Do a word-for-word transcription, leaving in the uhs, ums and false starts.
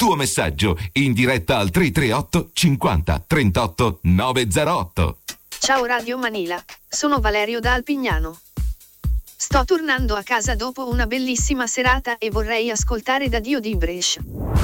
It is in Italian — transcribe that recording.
tuo messaggio in diretta al tre tre otto cinquanta trentotto novecentotto. Ciao Radio Manila, sono Valerio da Alpignano. Sto tornando a casa dopo una bellissima serata e vorrei ascoltare Da Dio di Brescia.